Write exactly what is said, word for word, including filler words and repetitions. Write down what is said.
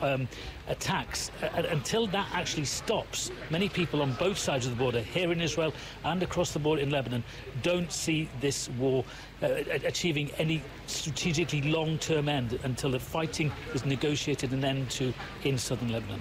um, attacks. Uh, until that actually stops, many people on both sides of the border, here in Israel and across the border in Lebanon, don't see this war uh, achieving any strategically long-term end until the fighting is negotiated an end to in southern Lebanon.